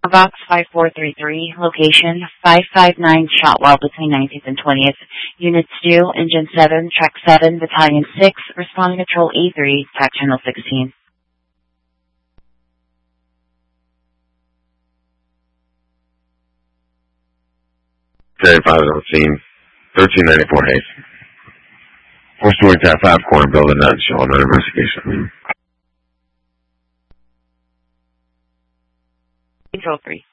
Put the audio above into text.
Box 5433, location 559 Shotwell between 19th and 20th. Units 2, Engine 7, Track 7, Battalion 6, responding to Patrol A3, TAC Channel 16. Carry 5 on scene, 1394 Hayes. 4-story Cat 5 corner building, not show on investigation. Control 3.